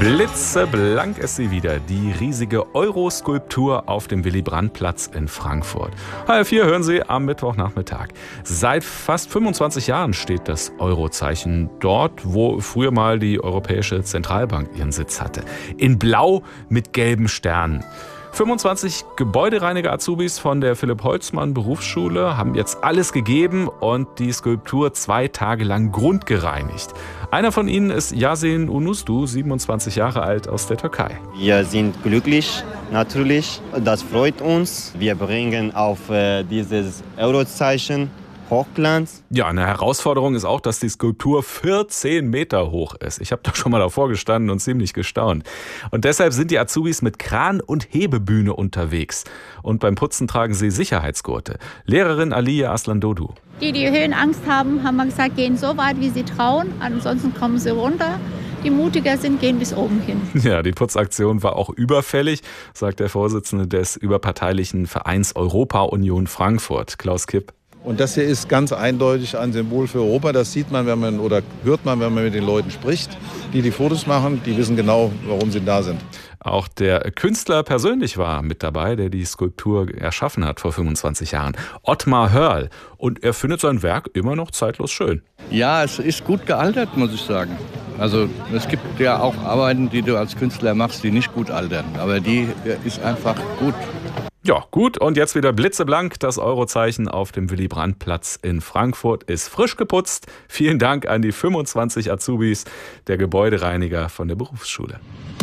Blitzeblank ist sie wieder, die riesige Euro-Skulptur auf dem Willy-Brandt-Platz in Frankfurt. HR4 hören Sie am Mittwochnachmittag. Seit fast 25 Jahren steht das Euro-Zeichen dort, wo früher mal die Europäische Zentralbank ihren Sitz hatte. In Blau mit gelben Sternen. 25 Gebäudereiniger-Azubis von der Philipp-Holtzmann-Berufsschule haben jetzt alles gegeben und die Skulptur 2 Tage lang grundgereinigt. Einer von ihnen ist Yasin Unustu, 27 Jahre alt, aus der Türkei. Wir sind glücklich, natürlich. Das freut uns. Wir bringen auf dieses Eurozeichen Hochglanz. Ja, eine Herausforderung ist auch, dass die Skulptur 14 Meter hoch ist. Ich habe da schon mal davor gestanden und ziemlich gestaunt. Und deshalb sind die Azubis mit Kran und Hebebühne unterwegs. Und beim Putzen tragen sie Sicherheitsgurte. Lehrerin Aliya Aslandodu. Die Höhenangst haben, haben wir gesagt, gehen so weit, wie sie trauen. Ansonsten kommen sie runter. Die mutiger sind, gehen bis oben hin. Ja, die Putzaktion war auch überfällig, sagt der Vorsitzende des überparteilichen Vereins Europa-Union Frankfurt, Klaus Kipp. Und das hier ist ganz eindeutig ein Symbol für Europa. Das sieht man, oder hört man, wenn man mit den Leuten spricht. Die Fotos machen, die wissen genau, warum sie da sind. Auch der Künstler persönlich war mit dabei, der die Skulptur erschaffen hat vor 25 Jahren. Ottmar Hörl. Und er findet sein Werk immer noch zeitlos schön. Ja, es ist gut gealtert, muss ich sagen. Also es gibt ja auch Arbeiten, die du als Künstler machst, die nicht gut altern. Aber die ist einfach gut. Ja, gut. Und jetzt wieder blitzeblank. Das Eurozeichen auf dem Willy-Brandt-Platz in Frankfurt ist frisch geputzt. Vielen Dank an die 25 Azubis der Gebäudereiniger von der Berufsschule.